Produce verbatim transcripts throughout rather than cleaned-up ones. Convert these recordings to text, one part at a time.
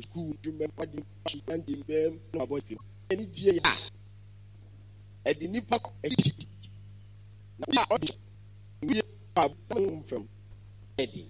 school remember the and the them no about him any day at the nipa na we are from Eddie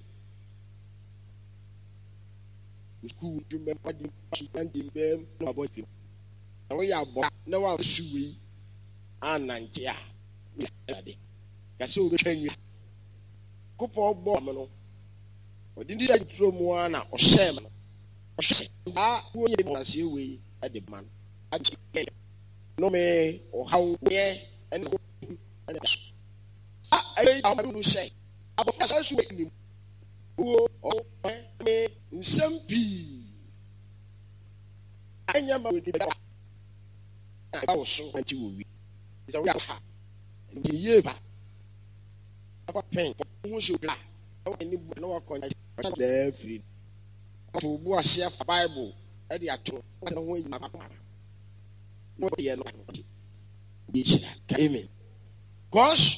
school remember the and the them no about him na we are na wa suwe anantia ade ka se o be twan ko po bo no odi ndi ajuro mu ana o shem o shem a wo ye mo ase we ade man ade no me o hawo ye en a ai am no say abo fa so we ni o o me nsampi anya ma we de ba ba wo so anti wo wi isa wo ya ha ndi ye ba apa pen ho so bla ni bu na wa konya da free to bu ase fa bible e de ato na ho yi mama no ye no amen cause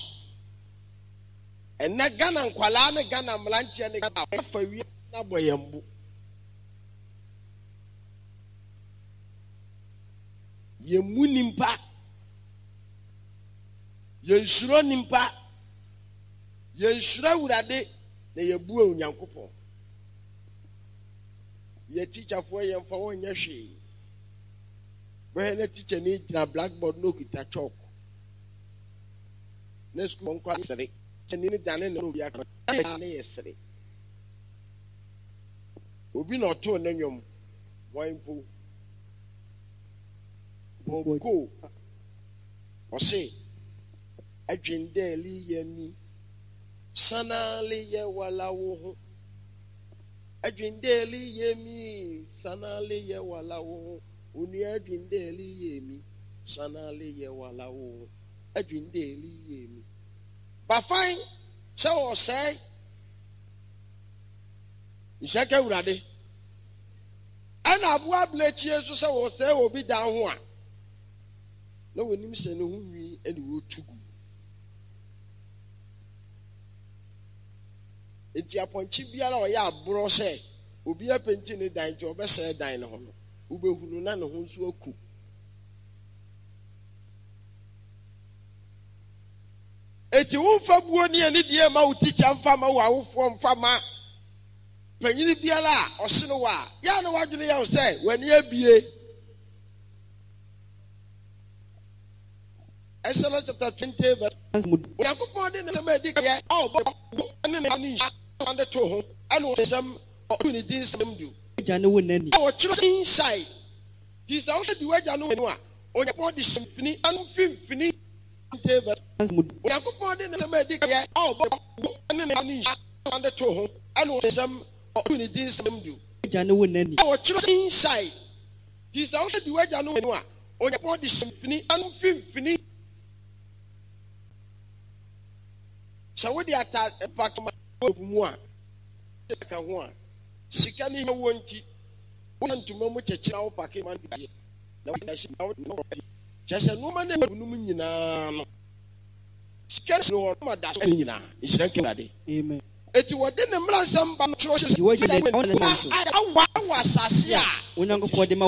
ena Ghana nkwala ne Ghana mlantia ne Ghana fa wi na boyembu ye munimpa ye nsuro nimpa ye nsuro wurade na ye bu onyankopon ye teacher for ye mfa wonya hwe we na teacher ni na blackboard no kita chalk na school nkwa sere ni ni dane na obi aka na yesere obi na oto na nwom wanpo boko o se adwendeli yemi sanali ye wala wo adwendeli yemi sanali ye wala wo oni adwendeli yemi sanali ye wala wo adwendeli yemi ba fine se o say ishaka urade ana abu ablechi eso se o say obi dan ho a na wonim se ne ho nwi ene wo tugu enti aponchi biara o ya abro se obi apenti ne dan je obese dan ne ho no ubehunu na ne ho nso aku eti wo fa buo ne ne die ma wo teacher mfa ma wo awofo mfa ma panyini biara o se no wa ya na wadwene ya wo se wani abie Exodus chapter twenty verse Yakupon de na me dik ye oh ne ne ni and to ho and wo sem opportunity din sem do ja ne wonani o chiro inside this also the way ja no a Yakupon de semfini anu fimfini twenty verse Yakupon de na me dik ye oh ne ne ni and to ho and wo sem opportunity din sem do ja ne wonani o chiro inside this also the way ja no a Yakupon de semfini anu fimfini so we dey attack pack ma mu a ka ho a sika ni wo nti wo ntuma mu chechira wo pack man bi na wo shi na wo chese no ma na nu mu nyina no sika no wo ma da so nyina ishira kinade amen eti wo de ne mra sam ba no chiro shi wo de ne awa awa sase a onyankopon de